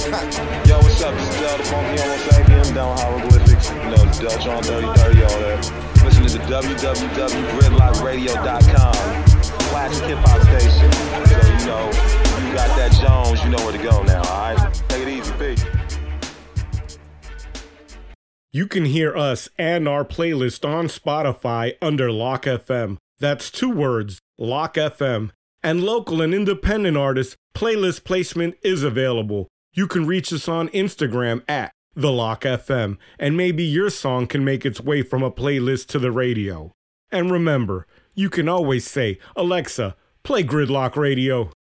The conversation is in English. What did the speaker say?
Yo, what's up? This is the Funky Homo Sapien, down hieroglyphics. You know, the Dutch on 3030, all that. Listening to www.gridlockradio.com. Classic hip-hop station. So, you know, you got that Jones, you know where to go now, alright? Take it easy, peace. You can hear us and our playlist on Spotify under Lock FM. That's 2 words, Lock FM. And local and independent artists, playlist placement is available. You can reach us on Instagram at The Lock FM, and maybe your song can make its way from a playlist to the radio. And remember, you can always say, Alexa, play Gridlock Radio.